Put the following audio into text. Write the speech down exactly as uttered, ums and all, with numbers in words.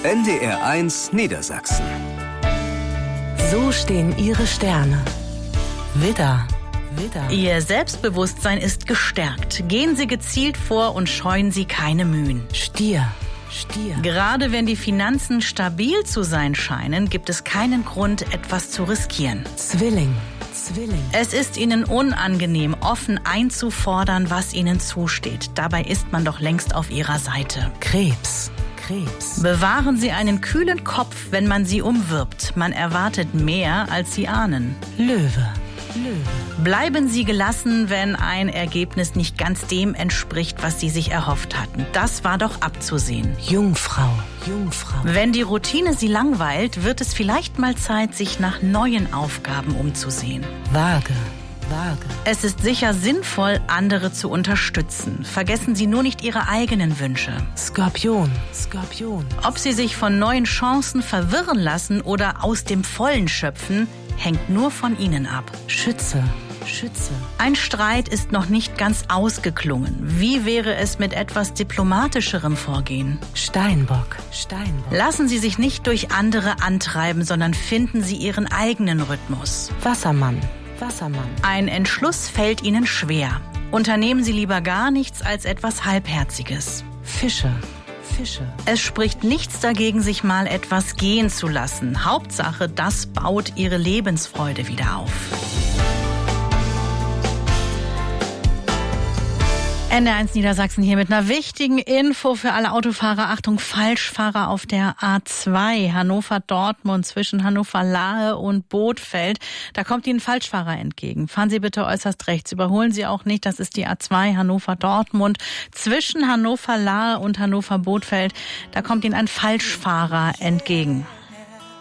N D R eins Niedersachsen. So stehen Ihre Sterne. Widder. Widder. Ihr Selbstbewusstsein ist gestärkt. Gehen Sie gezielt vor und scheuen Sie keine Mühen. Stier. Stier. Gerade wenn die Finanzen stabil zu sein scheinen, gibt es keinen Grund, etwas zu riskieren. Zwilling. Zwilling. Es ist Ihnen unangenehm, offen einzufordern, was Ihnen zusteht. Dabei ist man doch längst auf Ihrer Seite. Krebs. Krebs. Bewahren Sie einen kühlen Kopf, wenn man Sie umwirbt. Man erwartet mehr, als Sie ahnen. Löwe. Löwe. Bleiben Sie gelassen, wenn ein Ergebnis nicht ganz dem entspricht, was Sie sich erhofft hatten. Das war doch abzusehen. Jungfrau. Jungfrau. Wenn die Routine Sie langweilt, wird es vielleicht mal Zeit, sich nach neuen Aufgaben umzusehen. Waage. Waage. Es ist sicher sinnvoll, andere zu unterstützen. Vergessen Sie nur nicht Ihre eigenen Wünsche. Skorpion. Skorpion. Ob Sie sich von neuen Chancen verwirren lassen oder aus dem Vollen schöpfen, hängt nur von Ihnen ab. Schütze. Schütze. Ein Streit ist noch nicht ganz ausgeklungen. Wie wäre es mit etwas diplomatischerem Vorgehen? Steinbock. Steinbock. Lassen Sie sich nicht durch andere antreiben, sondern finden Sie Ihren eigenen Rhythmus. Wassermann. Wassermann. Ein Entschluss fällt Ihnen schwer. Unternehmen Sie lieber gar nichts als etwas Halbherziges. Fische. Fische. Es spricht nichts dagegen, sich mal etwas gehen zu lassen. Hauptsache, das baut Ihre Lebensfreude wieder auf. N D R eins Niedersachsen hier mit einer wichtigen Info für alle Autofahrer. Achtung, Falschfahrer auf der A zwei Hannover-Dortmund zwischen Hannover-Lahe und Bothfeld. Da kommt Ihnen ein Falschfahrer entgegen. Fahren Sie bitte äußerst rechts. Überholen Sie auch nicht. Das ist die A zwei Hannover-Dortmund zwischen Hannover-Lahe und Hannover-Bothfeld. Da kommt Ihnen ein Falschfahrer entgegen.